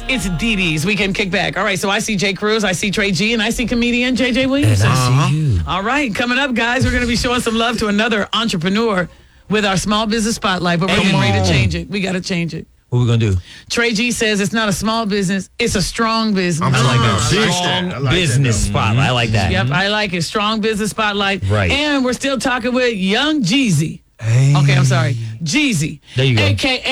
It's Dee Dee's Weekend Kickback. All right, so I see Jay Cruz, I see Trey G, and I see comedian JJ Williamson. And I see you. All right, coming up, guys, we're going to be showing some love to another entrepreneur with our small business spotlight, but we're getting ready to change it. We got to change it. What we going to do? Trey G says it's not a small business, it's a strong business. I like that. Strong business spotlight. I like that. Yep, I like it. Strong business spotlight. Right. And we're still talking with Young Jeezy. Hey. Okay, I'm sorry. Jeezy. There you go. AKA